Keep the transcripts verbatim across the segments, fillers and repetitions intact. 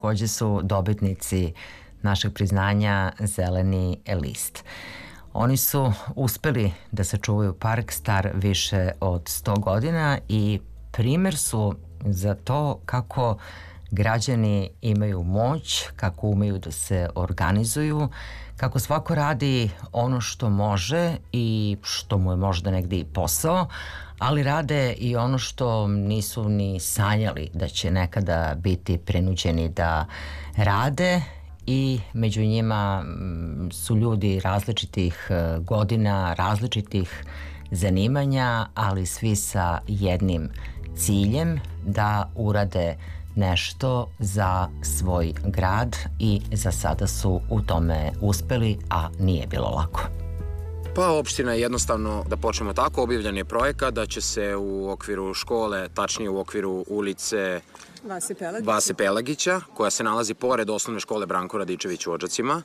Takođe su dobitnici našeg priznanja Zeleni list. Oni su uspeli da sačuvaju park star više od sto godina i primer su za to kako građani imaju moć, kako umeju da se organizuju, kako svako radi ono što može i što mu je možda negde i posao, ali rade i ono što nisu ni sanjali da će nekada biti prinuđeni da rade, i među njima su ljudi različitih godina, različitih zanimanja, ali svi sa jednim ciljem da urade nešto za svoj grad i za sada su u tome uspeli, a nije bilo lako. Pa opština je jednostavno, da počnemo tako, objavljen je projekat da će se u okviru škole, tačnije u okviru ulice Vase Pelagića, Vase Pelagića, koja se nalazi pored osnovne škole Branko Radičević u Odžacima,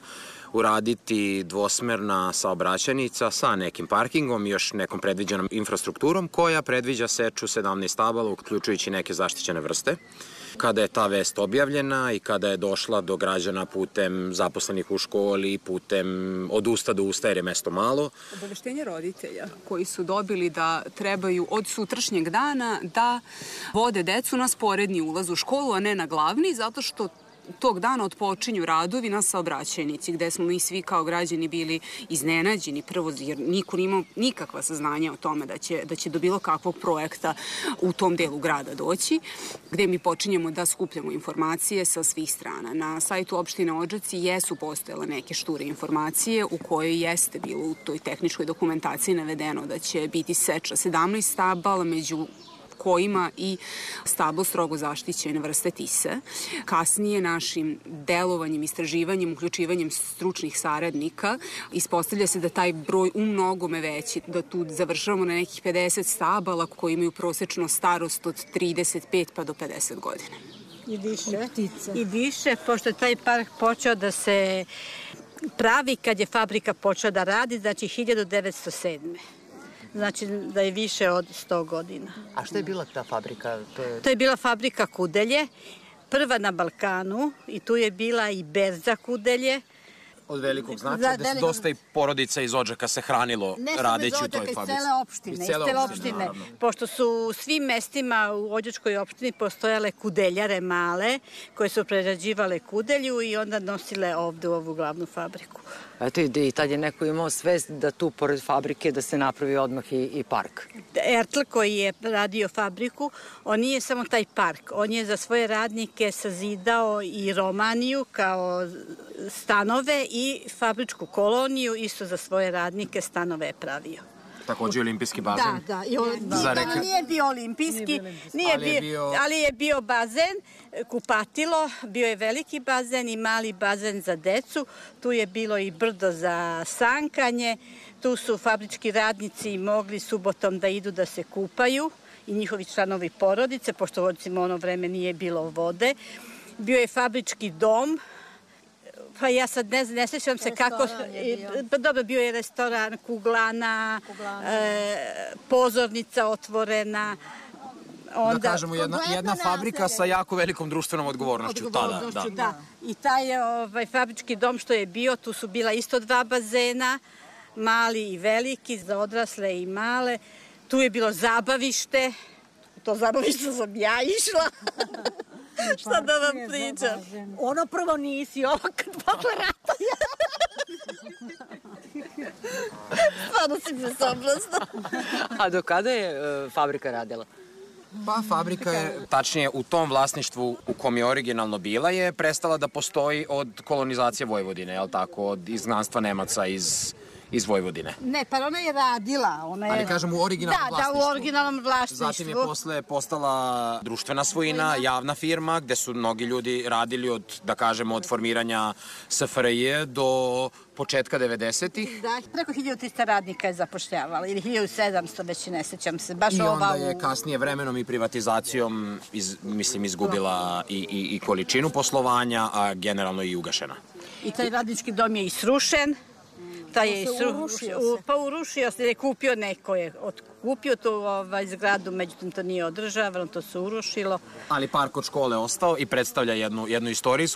uraditi dvosmerna saobraćajnica sa nekim parkingom i još nekom predviđenom infrastrukturom koja predviđa seču sedamnaest stabala, uključujući neke zaštićene vrste. Kada je ta vest objavljena i kada je došla do građana putem zaposlenih u školi, putem od usta do usta jer je mesto malo. Obaveštenje roditelja koji su dobili da trebaju od sutrašnjeg dana da vode decu na sporedni ulaz u školu, a ne na glavni, zato što tog dana otpočinju radovi na saobraćajnici, gde smo mi svi kao građani bili iznenađeni prvo, jer niko nimao nikakva saznanja o tome da će, da će do bilo kakvog projekta u tom delu grada doći, gde mi počinjemo da skupljamo informacije sa svih strana. Na sajtu opštine Odžaci jesu postojale neke šture informacije u kojoj jeste bilo u toj tehničkoj dokumentaciji navedeno da će biti seča sedamnaest stabala, među kojima i stablo strogo zaštićene vrste tise. Kasnije našim delovanjem, istraživanjem, uključivanjem stručnih saradnika ispostavlja se da taj broj u mnogome veći, da tu završavamo na nekih pedeset stabala koji imaju prosečno starost od trideset pet pa do pedeset godina. I više. I više, pošto je taj park počeo da se pravi kad je fabrika počela da radi, znači hiljadu devetsto sedme. Znači da je više od sto godina. A što je bila ta fabrika? To je, to je bila fabrika kudelje, prva na Balkanu, i tu je bila i berza kudelje. Od velikog značaja, da se dosta i porodica iz Odžaka se hranilo radeći u toj fabrici. Ne samo iz cele opštine, iz cele opštine. Pošto su u svim mestima u Odžačkoj opštini postojale kudeljare male, koje su prerađivale kudelju i onda nosile ovde u ovu glavnu fabriku. Eto i tad je neko imao svest da tu pored fabrike da se napravi odmah i, i park. Ertl koji je radio fabriku, on nije samo taj park, on je za svoje radnike sazidao i Romaniju kao stanove i fabričku koloniju, isto za svoje radnike stanove je pravio. Takođe olimpijski bazen. Da, da. I on, da. Reka... Nije bio olimpijski, nije ali, bio, je bio... ali je bio bazen, kupatilo, bio je veliki bazen i mali bazen za decu. Tu je bilo i brdo za sankanje. Tu su fabrički radnici mogli subotom da idu da se kupaju i njihovi članovi porodice, pošto recimo ono vreme nije bilo vode. Bio je fabrički dom. Pa ja sad ne znam, ne sjećam se kako... Pa dobro, bio je restoran, kuglana, kuglana. E, pozornica otvorena. Onda, da kažemo, jedna, jedna fabrika sa jako velikom društvenom odgovornošću. Odgovornošću, tada, da. da. I taj ovaj, fabrički dom što je bio, tu su bila isto dva bazena, mali i veliki, za odrasle i male. Tu je bilo zabavište, to zabavište sam ja išla. Šta da vam pričam? Ono prvo nisi, ovo kad posle rata. Stvarno si besobrazna. A do kada je uh, fabrika radila? Pa fabrika je, tačnije u tom vlasništvu u kom je originalno bila, je prestala da postoji od kolonizacije Vojvodine, je li tako, od izgnanstva Nemaca iz... iz Vojvodine. Ne, pa ona je radila. Ona je... Ali kažem u originalnom da, vlasništvu. Da, u originalnom vlasništvu. Zatim je posle postala društvena svojina, javna firma, gde su mnogi ljudi radili od, da kažemo, od formiranja S F R J do početka devedesetih. Da, preko hiljadu trista radnika je zapošljavala, ili hiljadu sedamsto, već ne sećam se. Baš I ova onda je u... kasnije vremenom i privatizacijom, iz, mislim, izgubila i, i, i količinu poslovanja, a generalno i ugašena. I taj radnički dom je i srušen. Taj je urušio se. Pa urušio se, je kupio neko je. Kupio tu ovaj, zgradu, međutim to nije održavano, to se urušilo. Ali park od škole ostao i predstavlja jednu, jednu istorijsku